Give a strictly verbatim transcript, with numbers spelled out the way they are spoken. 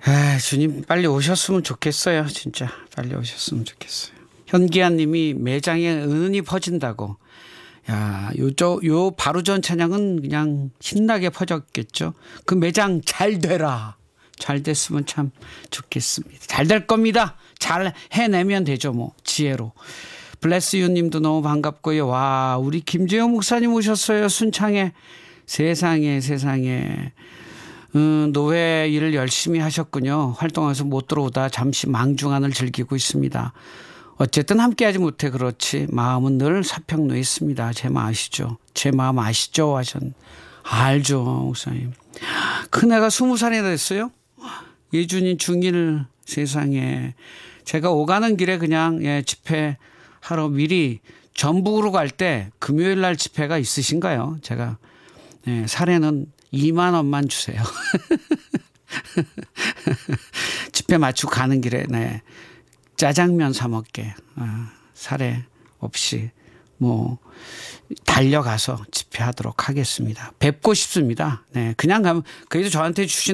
아, 주님 빨리 오셨으면 좋겠어요. 진짜 빨리 오셨으면 좋겠어요. 현기한 님이 매장에 은은히 퍼진다고. 야, 요저 요 바로 전 찬양은 그냥 신나게 퍼졌겠죠. 그 매장 잘 되라. 잘 됐으면 참 좋겠습니다. 잘 될 겁니다. 잘 해내면 되죠, 뭐 지혜로. 블레스유 님도 너무 반갑고요. 와, 우리 김재영 목사님 오셨어요. 순창에. 세상에 세상에. 음, 노회 일을 열심히 하셨군요. 활동해서 못 들어오다 잠시 망중한을 즐기고 있습니다. 어쨌든 함께하지 못해 그렇지 마음은 늘 사평로에 있습니다. 제 마음 아시죠? 제 마음 아시죠? 하셨. 알죠, 목사님. 큰애가 스무 살이나 됐어요. 예준이 중일. 세상에. 제가 오가는 길에 그냥 예, 집회하러 미리 전북으로 갈 때 금요일 날 집회가 있으신가요? 제가 예, 사례는 이만 원만 주세요. 집회 마치고 가는 길에 네, 짜장면 사 먹게. 아, 사례 없이 뭐 달려가서 집회하도록 하겠습니다. 뵙고 싶습니다. 네, 그냥 가면 그래도 저한테 주신